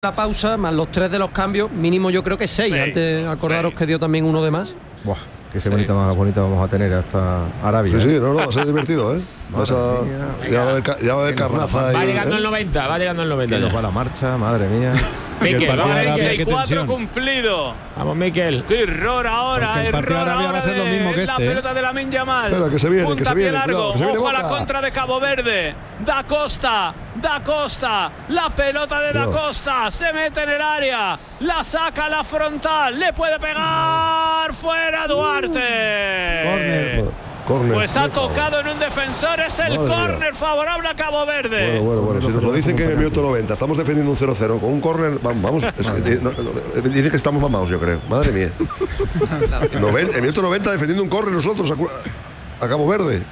La pausa, más los 3 de los cambios, mínimo yo creo que 6. Antes acordaros que dio también uno de más. Buah, qué semanita más bonita vamos a tener hasta Arabia. Sí, no, va a ser divertido, ¿eh? Ya va a haber carnaza. Va llegando el 90, va llegando el 90. Que nos va la marcha, madre mía. Miquel, 94 cumplido. Vamos, Miquel. ¡Qué error ahora! Porque el partido de Arabia va a ser lo mismo que la este. pelota de Lamine Yamal. Espera, que se viene, Punta que se viene. largo. Cuidado, que se viene Ojo a la Boca. contra de Cabo Verde. Da Costa. La pelota de Da Costa. Se mete en el área. La saca a la frontal. Le puede pegar. Fuera Duarte. Córner. Pues ha tocado en un defensor. Es el córner favorable a Cabo Verde. Bueno. Si nos lo dicen que en el minuto 90 estamos defendiendo un 0-0 con un córner, vamos. Dice que estamos mamados, yo creo. Madre mía. El minuto 90 defendiendo un córner nosotros a Cabo Verde.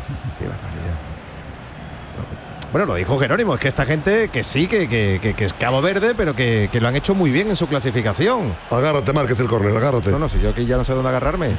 Bueno, lo dijo Jerónimo, es que esta gente que sí, que es Cabo Verde, pero que lo han hecho muy bien en su clasificación. Agárrate, Márquez, el córner, agárrate. No, si yo aquí ya no sé dónde agarrarme.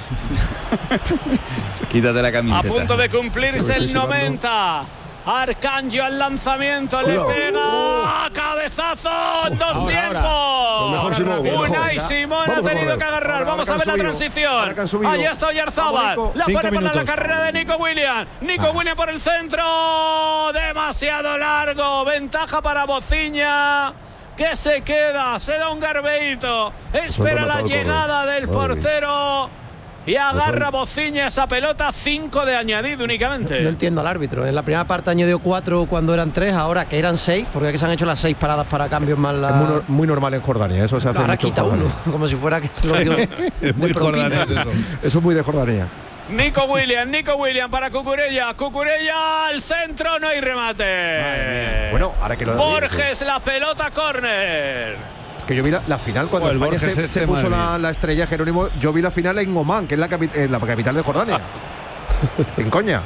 Quítate la camiseta. A punto de cumplirse el 90. Arcangio al lanzamiento, Cuidado. le pega cabezazo, dos tiempos. Mejor Simón, Unai Simón ha tenido que agarrar. Vamos a ver la transición. Ahí está Oyarzábal. La pone por la carrera de Nico Williams. Nico Williams por el centro. Demasiado largo. Ventaja para Bociña, que se queda, se da un garbeíto. Espera la llegada del portero. Y agarra Bociña esa pelota, 5 de añadido únicamente. No entiendo al árbitro. En la primera parte añadió 4 cuando eran 3, ahora que eran 6, porque aquí se han hecho las 6 paradas para cambios más la. Es muy normal en Jordania, eso se hace ahora mucho en quita Jordania. uno, como si fuera que lo dio. Es muy Jordania eso. Eso es muy de Jordania. Nico Williams para Cucurella al centro, no hay remate. Bueno, ahora que lo Borges, la pelota córner. Es que yo vi la final cuando el España Borges se puso la estrella Jerónimo. Yo vi la final en Omán, que es la capital de Jordania. Sin coña.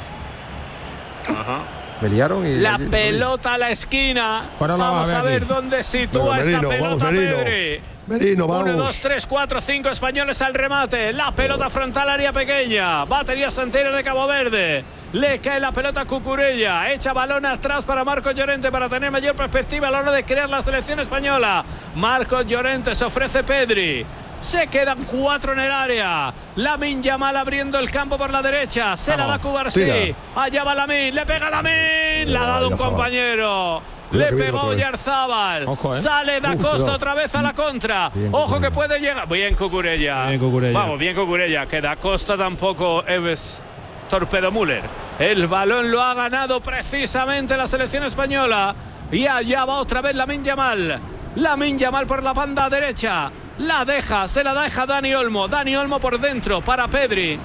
Ajá. Me liaron y La pelota a la esquina. Ahora la Vamos va a a ver ver aquí. dónde sitúa esa Merino, pelota vamos, Merino. Pedri. Merino, 1, 2, vamos. 3, 4, 5 españoles al remate. La pelota frontal, área pequeña. Baterías enteras de Cabo Verde. Le cae la pelota a Cucurella. Echa balón atrás para Marcos Llorente para tener mayor perspectiva a la hora de crear la selección española. Marcos Llorente, se ofrece Pedri. Se quedan 4 en el área. Lamine Yamal abriendo el campo por la derecha. Se la da Cubarsí. Allá va Lamine. Le pega Lamine. Le ha dado un compañero. Le pegó Oyarzábal. Sale Da Costa otra vez a la contra. Ojo que puede llegar. Bien Cucurella. Vamos, bien Cucurella. Que Da Costa tampoco es torpedo Müller. El balón lo ha ganado precisamente la selección española. Y allá va otra vez Lamine Yamal. Lamine Yamal por la banda derecha. Se la deja Dani Olmo. Dani Olmo por dentro para Pedri.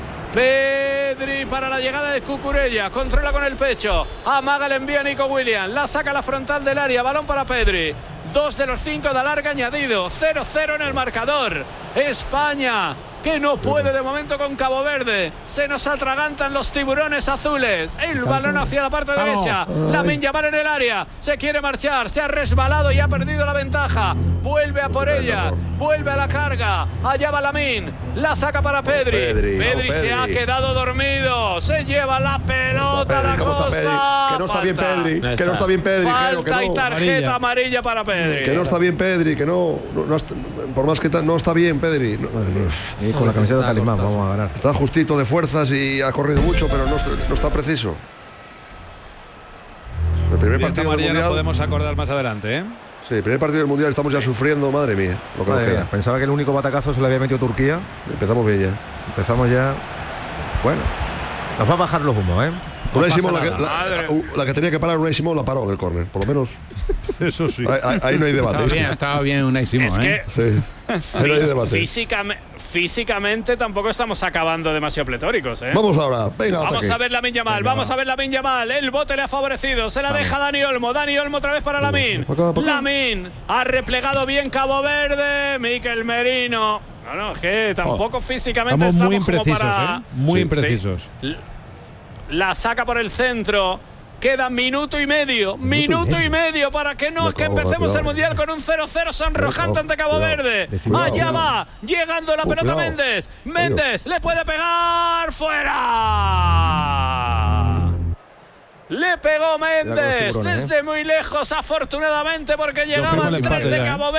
Pedri para la llegada de Cucurella. Controla con el pecho. Amaga el envío a Nico Williams. La saca a la frontal del área. Balón para Pedri. 2 de los 5 de alargue añadido. 0-0 en el marcador. España, que no puede de momento con Cabo Verde. Se nos atragantan los tiburones azules. El balón hacia la parte derecha. Lamine Yamal en el área. Se quiere marchar. Se ha resbalado y ha perdido la ventaja. Vuelve a por ella. Vuelve a la carga. Allá va Lamine. La saca para Pedri. Pedri se ha quedado dormido. Se lleva la pelota a la costa. Que no está bien Pedri. Que no está bien Pedri. Falta y tarjeta amarilla para Pedri. Que no está bien Pedri. Que no por más que no está bien Pedri. Y con la camiseta de Talismán vamos a ganar. Está justito de fuerzas y ha corrido mucho, pero no está preciso. El primer partido del Mundial. No podemos acordar más adelante, ¿eh? Sí, el primer partido del Mundial estamos ya sufriendo, madre mía, lo que nos queda. Pensaba que el único batacazo se le había metido Turquía. Empezamos bien ya. Empezamos ya. Bueno, nos va a bajar los humos, ¿eh? Unai Simón, la que tenía que parar Unai Simón la paró en el córner, por lo menos. Eso sí. Ahí no hay debate. Estaba bien Unai Simón, es que sí. Ahí no hay debate. Físicamente tampoco estamos acabando demasiado pletóricos, ¿eh? Vamos ahora, venga, vamos a ver Lamine Yamal, vamos a ver Lamine Yamal. El bote le ha favorecido, se la deja Dani Olmo. Dani Olmo otra vez para Lamine. Lamine ha replegado bien Cabo Verde. Miquel Merino. No, es que tampoco físicamente estamos muy imprecisos, como para... Muy imprecisos. Sí. La saca por el centro. Queda minuto y medio para que empecemos el Mundial con un 0-0 sonrojante ante Cabo Verde. Allá va, llegando la pelota Méndez. Méndez le puede pegar, fuera. Le pegó Cuidado con los Méndez tiburones, desde muy lejos, afortunadamente, porque llegaban firmo el 3 empate de ya, Cabo